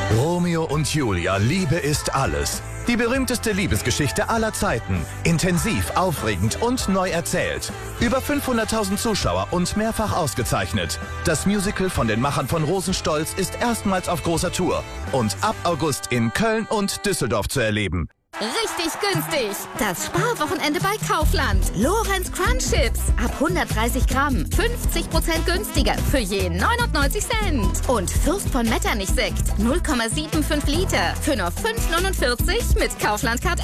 Romeo und Julia, Liebe ist alles. Die berühmteste Liebesgeschichte aller Zeiten. Intensiv, aufregend und neu erzählt. Über 500.000 Zuschauer und mehrfach ausgezeichnet. Das Musical von den Machern von Rosenstolz ist erstmals auf großer Tour und ab August in Köln und Düsseldorf zu erleben. Richtig günstig. Das Sparwochenende bei Kaufland. Lorenz Crunch Chips. Ab 130 Gramm. 50% günstiger für je 99 Cent. Und Fürst von Metternich Sekt. 0,75 Liter. Für nur 5,49 mit Kaufland Card